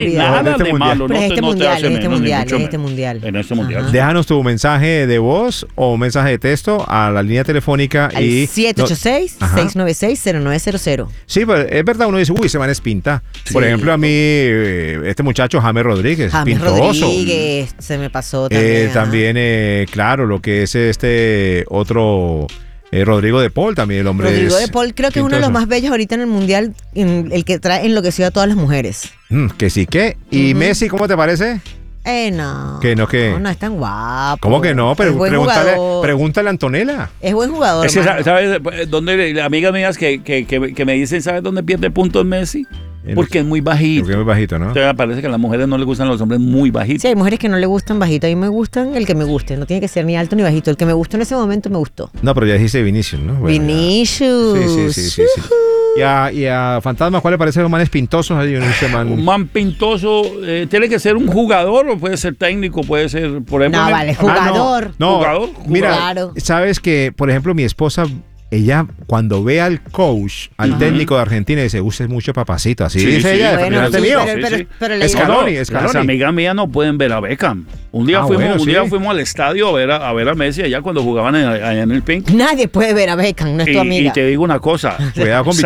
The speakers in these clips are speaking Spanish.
Nada de malo, Pero no te hace menos, ni mucho este menos. mundial. En este mundial. Ajá. Déjanos tu mensaje de voz o mensaje de texto a la línea telefónica Al y 786-696-0900. Sí, pero es verdad, uno dice, uy, ese man es pinta. Por ejemplo, a mí, este muchacho, James Rodríguez, James pintoso. Rodríguez, se me pasó también. También, claro, lo que es este otro, Rodrigo de Paul, también el hombre Rodrigo es de Paul creo que es uno de los más bellos ahorita en el mundial, el que trae enloquecido a todas las mujeres. Que sí, ¿qué? ¿Y Messi, cómo te parece? No. ¿Que no, qué? No es tan guapo. ¿Cómo que no? Pero Es buen jugador. pregúntale a Antonella. Es buen jugador. Es que, mano. ¿sabes dónde? Amigas mías que me dicen, ¿sabes dónde pierde puntos Messi? Porque es muy bajito. Porque es muy bajito, ¿no? Entonces, parece que a las mujeres no les gustan los hombres muy bajitos. Sí, hay mujeres que no le gustan bajito. A mí me gustan el que me guste. No tiene que ser ni alto ni bajito. El que me gustó en ese momento me gustó. No, pero ya dijiste Vinicius, ¿no? Bueno, Vinicius. Sí. Y a Fantasma, ¿cuál le parece los manes pintosos? Ahí, Un man pintoso, ¿tiene que ser un jugador o puede ser técnico? Puede ser, por ejemplo... No, vale, jugador. No, ¿Jugador? mira, Claro. sabes que, por ejemplo, mi esposa, ella cuando ve al coach, al técnico de Argentina, dice, usted es mucho papacito. Así dice ella, bueno, de sí, mío. pero le digo- Scaloni. Las amigas mías no pueden ver a Beckham. Un día fuimos al estadio a ver a Messi allá cuando jugaban allá en el Pink. Nadie puede ver a Beckham, no es tu amiga. Y te digo una cosa, Cuidado con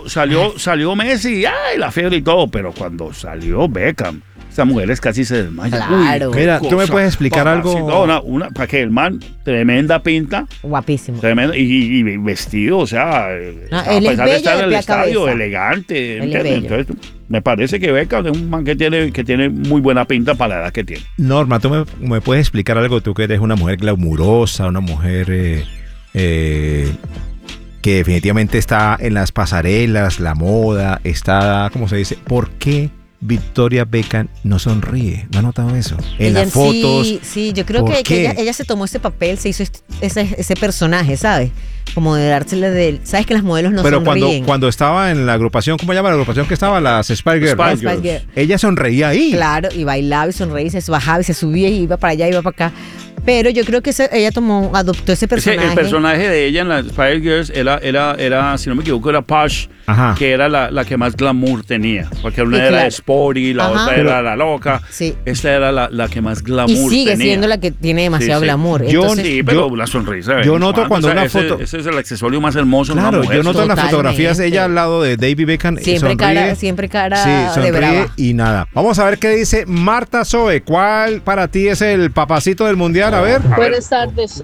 salió Messi, ay, la fiebre y todo, pero cuando salió Beckham, esas mujeres casi se desmayan. Claro. Uy, Mira, ¿tú me puedes explicar algo? No, para que el man, tremenda pinta, Guapísimo. tremenda, y vestido, o sea, No, a él es pesar de bello estar de en el pie a estadio, cabeza. elegante, Él es ¿entiendes? bello. Entonces, me parece que Beckham es un man que tiene muy buena pinta para la edad que tiene. Norma, ¿tú me puedes explicar algo? Tú que eres una mujer glamurosa, una mujer que definitivamente está en las pasarelas, la moda, está, ¿cómo se dice? ¿Por qué Victoria Beckham no sonríe? ¿No ha notado eso? En Ella las fotos. Sí, yo creo ¿por que qué? ella se tomó ese papel, se hizo ese personaje, ¿sabes? Como de dársele de... ¿Sabes que las modelos no Pero sonríen? cuando estaba en la agrupación, ¿cómo se llama la agrupación que estaba? Las Spice Girls. ¿no? Spice Girls. Ella sonreía ahí. Claro, y bailaba y sonreía y se bajaba y se subía y iba para allá, iba para acá. Pero yo creo que ella adoptó ese personaje. El personaje de ella en las Spice Girls era, si no me equivoco, era Posh, Ajá. que era la que más glamour tenía. Porque una Sí, era claro. sporty, la Ajá. otra era la loca. Sí. Esta era la que más Y glamour sigue tenía. siendo la que tiene demasiado Sí, sí. glamour. Yo- Entonces, Sí, pero Yo- una sonrisa. yo noto cuando una ese, foto- Ese es el accesorio más hermoso en una Claro, mujer. yo noto en las Totalmente. fotografías ella al lado de David Beckham. siempre cara Sí, de sonríe brava. y nada. Vamos a ver qué dice Marta Zoe. ¿Cuál para ti es el papacito del mundial? A ver. Buenas tardes.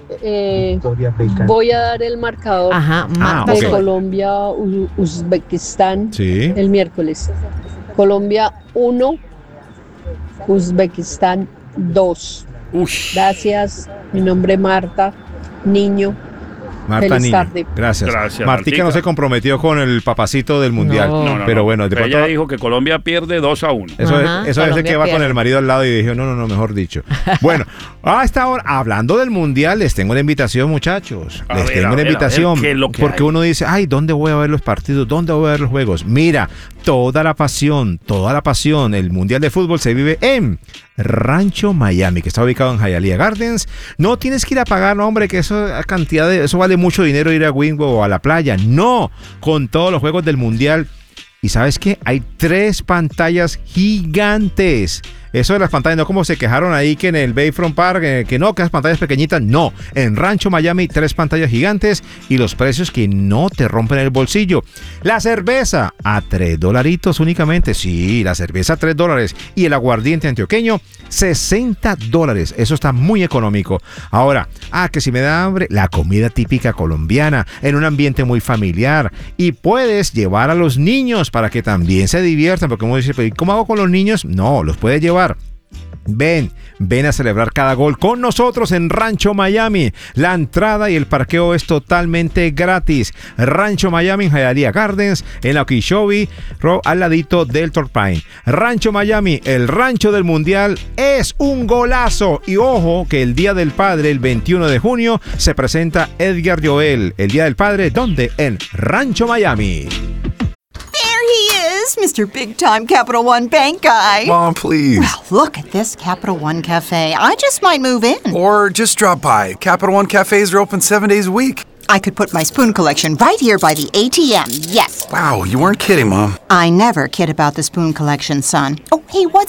Voy a dar el marcador Ajá, Marta ok. de Zoe. Colombia-Uzbekistán Sí. el miércoles. Colombia 1, Uzbekistán 2. Ush. Gracias. Mi nombre es Marta Niño. Marta Feliz Niño. tarde. Gracias. Gracias, Martica no Martica. se comprometió con el papacito del mundial. No. Pero bueno, de Pero pronto- ella dijo que Colombia pierde 2-1. Eso Ajá, es el que va Colombia con el pierde. marido al lado y dijo, no, mejor dicho. Bueno, a esta hora, hablando del mundial, les tengo una invitación, muchachos. A Les ver, tengo a una ver, invitación. ¿qué es lo que Porque hay? uno dice, ay, ¿dónde voy a ver los partidos? ¿Dónde voy a ver los juegos? Mira, toda la pasión, el mundial de fútbol se vive en Rancho Miami, que está ubicado en Hialeah Gardens. No tienes que ir a pagar, no, hombre, que eso vale mucho dinero ir a Wingwo o a la playa. No, con todos los juegos del mundial. ¿Y sabes qué? Hay 3 pantallas gigantes. Eso de las pantallas, no como se quejaron ahí que en el Bayfront Park, que no, que las pantallas pequeñitas, no. En Rancho Miami, 3 pantallas gigantes y los precios que no te rompen el bolsillo. La cerveza a $3 únicamente. Sí, la cerveza a $3. Y el aguardiente antioqueño, $60. Eso está muy económico. Ahora, que si me da hambre, la comida típica colombiana en un ambiente muy familiar. Y puedes llevar a los niños para que también se diviertan. Porque uno dice, ¿pero cómo hago con los niños? No, los puedes llevar. Ven a celebrar cada gol con nosotros en Rancho Miami. La entrada y el parqueo es totalmente gratis. Rancho Miami en Hialeah Gardens, en la Okeechobee Road, al ladito del Torpine. Rancho Miami, el rancho del mundial, es un golazo. Y ojo que el Día del Padre, el 21 de junio, se presenta Edgar Joel. El Día del Padre, ¿dónde? En Rancho Miami. There he is, Mr. Big Time Capital One Bank guy. Mom, please. Well, look at this Capital One Cafe. I just might move in. Or just drop by. Capital One cafes are open 7 days a week. I could put my spoon collection right here by the ATM, yes. Wow, you weren't kidding, Mom. I never kid about the spoon collection, son. Oh, hey, what's